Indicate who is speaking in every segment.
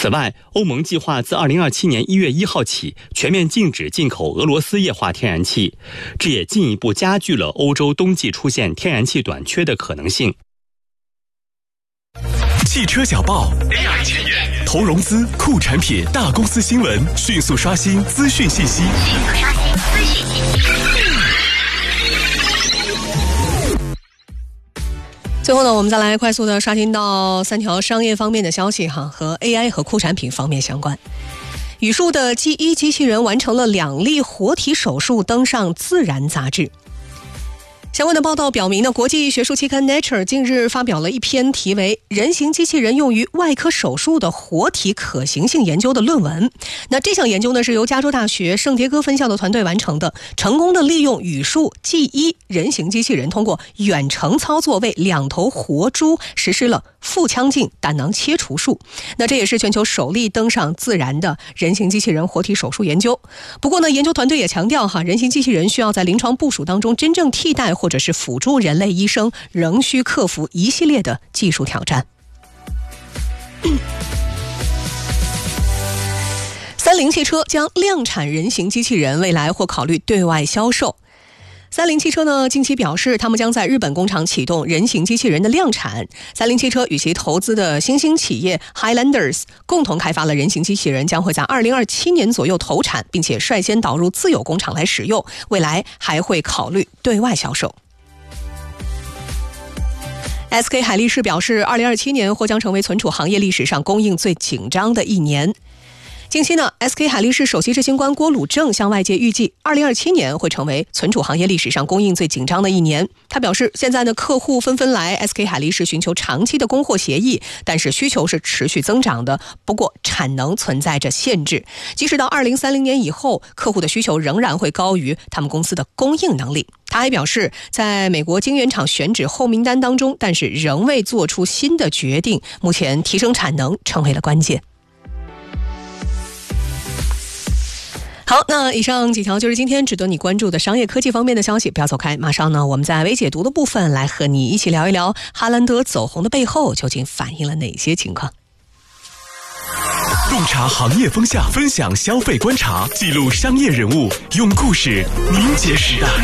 Speaker 1: 此外，欧盟计划自2027年1月1号起全面禁止进口俄罗斯液化天然气，这也进一步加剧了欧洲冬季出现天然气短缺的可能性。
Speaker 2: 汽车小报 AI 前沿，投融资、酷产品、大公司新闻，迅速刷新资讯信息。
Speaker 3: 最后呢，我们再来快速的刷新到3条商业方面的消息哈，和 AI 和酷产品方面相关。语数的 G1 机器人完成了2例活体手术，登上《自然》杂志。相关的报道表明呢，国际学术期刊 Nature 近日发表了一篇题为《人形机器人用于外科手术的活体可行性研究》的论文。那这项研究呢，是由加州大学圣迭戈分校的团队完成的，成功的利用语数 G1 人形机器人通过远程操作为2头活猪实施了腹腔镜胆囊切除术。那这也是全球首例登上《自然》的人形机器人活体手术研究。不过呢，研究团队也强调人形机器人需要在临床部署当中真正替代或者是辅助人类医生，仍需克服一系列的技术挑战。三菱汽车将量产人形机器人，未来或考虑对外销售。三菱汽车呢，近期表示，他们将在日本工厂启动人形机器人的量产。三菱汽车与其投资的新兴企业 Highlanders 共同开发了人形机器人，将会在2027年左右投产，并且率先导入自有工厂来使用，未来还会考虑对外销售。SK 海力士表示，2027年或将成为存储行业历史上供应最紧张的一年。近期呢 ，SK 海力士首席执行官郭鲁正向外界预计，2027年会成为存储行业历史上供应最紧张的一年。他表示，现在呢，客户纷纷来 SK 海力士寻求长期的供货协议，但是需求是持续增长的，不过产能存在着限制。即使到2030年以后，客户的需求仍然会高于他们公司的供应能力。他还表示，在美国晶圆厂选址后名单当中，但是仍未做出新的决定，目前提升产能成为了关键。好，那以上几条就是今天值得你关注的商业科技方面的消息，不要走开。马上呢，我们在微解读的部分来和你一起聊一聊哈兰德走红的背后究竟反映了哪些情况。
Speaker 2: 洞察行业风向，分享消费观察，记录商业人物，用故事凝结时代。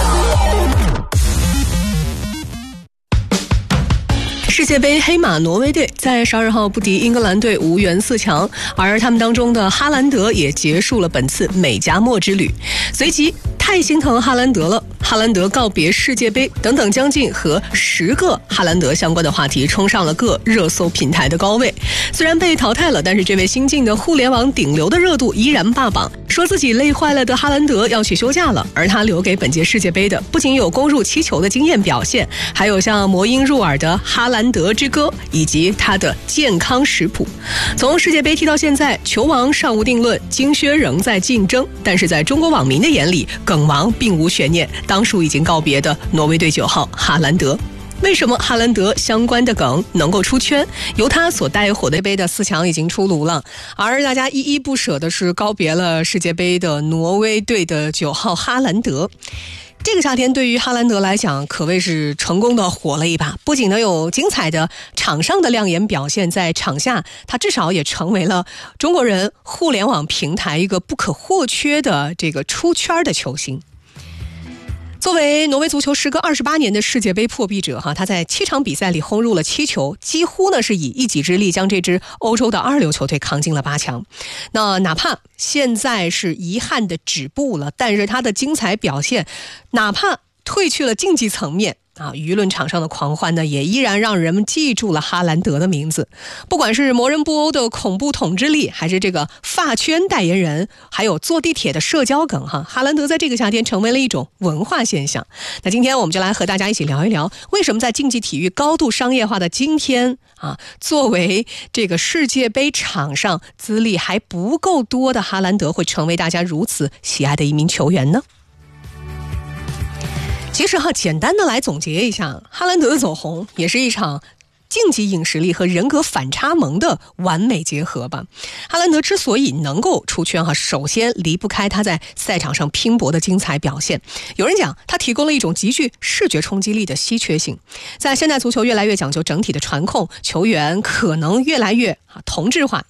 Speaker 3: 世界杯黑马挪威队在12号不敌英格兰队无缘4强，而他们当中的哈兰德也结束了本次美加墨之旅。随即太心疼哈兰德了，哈兰德告别世界杯等等，将近和10个哈兰德相关的话题冲上了各热搜平台的高位。虽然被淘汰了，但是这位新晋的互联网顶流的热度依然霸榜。说自己累坏了的哈兰德要去休假了，而他留给本届世界杯的不仅有攻入7球的惊艳表现，还有像魔音入耳的哈兰德之歌以及他的健康食谱。从世界杯踢到现在，球王尚无定论，金靴仍在竞争，但是在中国网民的眼里，梗王并无悬念，当属已经告别的挪威队9号哈兰德。为什么哈兰德相关的梗能够出圈？由他所带火的杯的4强已经出炉了，而大家依依不舍的是告别了世界杯的挪威队的9号哈兰德。这个夏天对于哈兰德来讲可谓是成功的火了一把，不仅呢有精彩的场上的亮眼表现，在场下他至少也成为了中国人互联网平台一个不可或缺的这个出圈的球星。作为挪威足球时隔28年的世界杯破壁者他在7场比赛里轰入了7球，几乎呢是以一己之力将这支欧洲的2流球队扛进了8强。那哪怕现在是遗憾的止步了，但是他的精彩表现，哪怕退去了竞技层面舆论场上的狂欢呢，也依然让人们记住了哈兰德的名字。不管是魔人布欧的恐怖统治力，还是这个发圈代言人，还有坐地铁的社交梗哈兰德在这个夏天成为了一种文化现象。那今天我们就来和大家一起聊一聊，为什么在竞技体育高度商业化的今天作为这个世界杯场上资历还不够多的哈兰德会成为大家如此喜爱的一名球员呢？其实简单的来总结一下，哈兰德的走红也是一场竞技硬实力和人格反差萌的完美结合吧。哈兰德之所以能够出圈首先离不开他在赛场上拼搏的精彩表现。有人讲他提供了一种极具视觉冲击力的稀缺性。在现代足球越来越讲究整体的传控，球员可能越来越同质化，